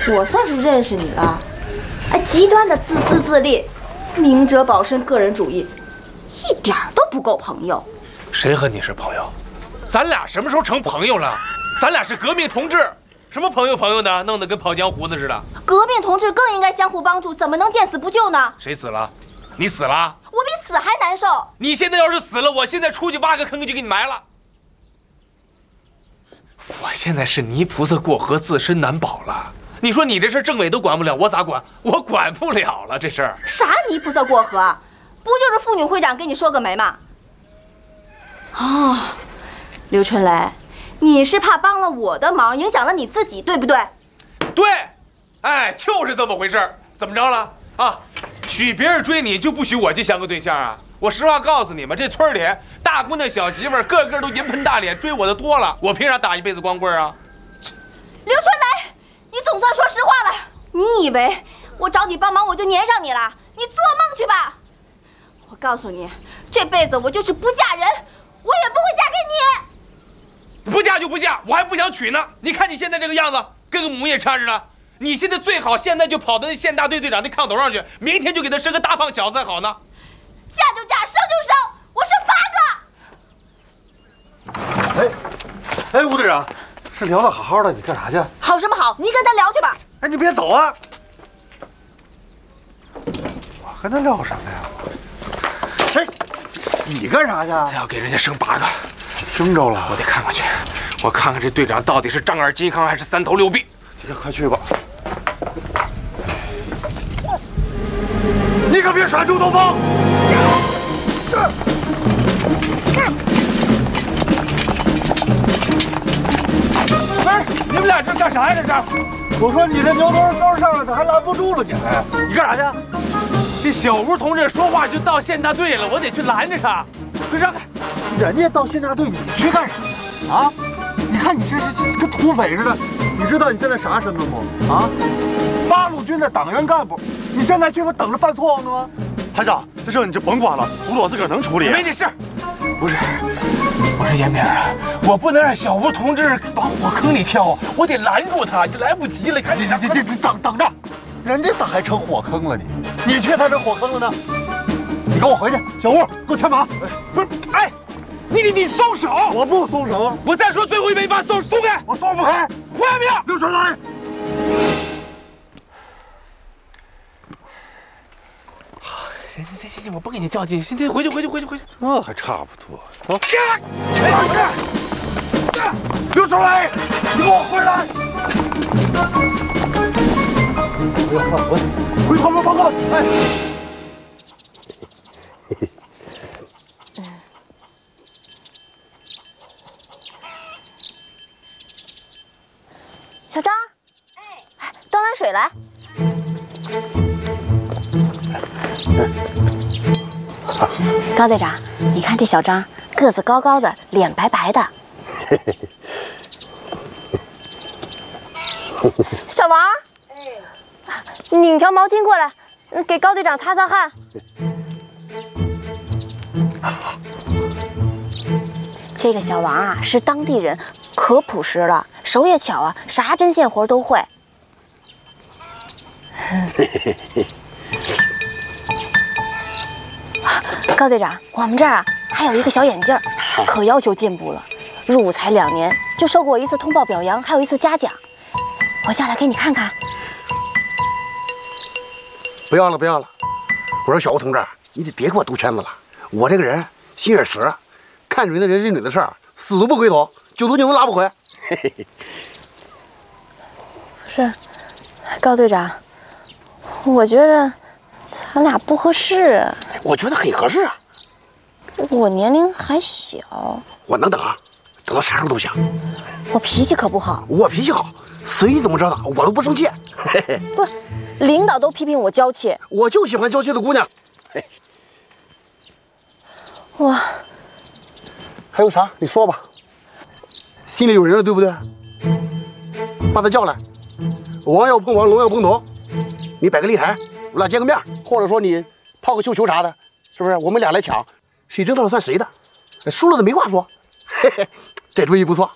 我算是认识你了。哎，极端的自私自利，明哲保身，个人主义，一点都不够朋友。 谁和你是朋友？咱俩什么时候成朋友了？咱俩是革命同志，什么朋友呢？弄得跟跑江湖的似的。 革命同志更应该相互帮助，怎么能见死不救呢？ 谁死了？你死了？ 我比死还难受。 你现在要是死了，我现在出去挖个坑就给你埋了。我现在是泥菩萨过河，自身难保了。你说你这事政委都管不了，我咋管？我管不了了，这事儿。 啥泥菩萨过河？不就是妇女会长跟你说个没吗？哦，刘春雷，你是怕帮了我的忙，影响了你自己，对不对？ 对，哎，就是这么回事儿。怎么着了啊？许别人追你就不许我去相个对象啊？我实话告诉你们，这村里大姑娘小媳妇儿个个都银盆大脸，追我的多了，我凭啥打一辈子光棍啊？ 刘春雷，你总算说实话了。你以为我找你帮忙我就粘上你了？你做梦去吧！我告诉你，这辈子我就是不嫁人，我也不会嫁给你。 不嫁就不嫁，我还不想娶呢。你看你现在这个样子，跟个母夜叉似的。你现在最好现在就跑到那县大队队长那炕头上去，明天就给他生个大胖小子才好呢。 嫁就嫁，生就生，我生8 个。哎，吴队长，是聊得好好的，你干啥去？ 好什么好？你跟他聊去吧。 哎，你别走啊！我和他聊什么呀？哎，你干啥去？ 他要给人家生8个， 生着了， 我得看看去。我看看这队长到底是丈二金刚还是3头6臂。 你快去吧。你可别耍牛头棒！ 哎，你们俩这干啥呀？这是？ 我说你这牛头刚上来，咋还拦不住了你？哎，你干啥去？ 这小吴同志说话就到县大队了，我得去拦着他。快让开！ 人家到县大队，你去干啥呀？啊？你看你这是跟土匪似的。你知道你现在啥身份不？啊，8路军的党员干部，你现在这不等着犯错误呢吗？排长，这事你就甭管了，不是我自个儿能处理。 没你事。不是，我说严明啊，我不能让小吴同志往火坑里跳，我得拦住他，你来不及了。赶紧， 你等着，人家咋还成火坑了你去他这火坑了呢？你跟我回去，小吴，给我牵马。 不是，哎。你松手！ 我不松手！ 我再说最后一遍，把手松开！ 我松不开！ 换命！ 刘春雷， 好，行，我不给你较劲，行，回去。 这还差不多。走！刘春雷，你给我回来！回团部报告！哎。 小张，端碗水来。高队长，你看这小张，个子高高的，脸白白的。小王，拧条毛巾过来，给高队长擦擦汗。这个小王啊，是当地人，可朴实了，手也巧啊，啥针线活都会。高队长，我们这儿啊还有一个小眼镜儿，可要求进步了，入伍才2年，就受过1次通报表扬，还有1次嘉奖。我叫来给你看看。 不要了。我说小吴同志，你得别给我兜圈子了。我这个人心眼实，看准的人认准的事儿，死都不回头，9头9尾拉不回。 不是，高队长，我觉得咱俩不合适。 我觉得很合适啊。 我年龄还小， 我能等啊，等到啥时候都行。 我脾气可不好。我脾气好，随你怎么着的，我都不生气。 不是，领导都批评我娇气， 我就喜欢娇气的姑娘。 我还有啥？你说吧。心里有人了，对不对？把他叫来，王要碰王，龙要碰头，你摆个擂台，我俩见个面，或者说你泡个绣球啥的，是不是？我们俩来抢，谁争到了算谁的，输了的没话说。嘿嘿，这主意不错。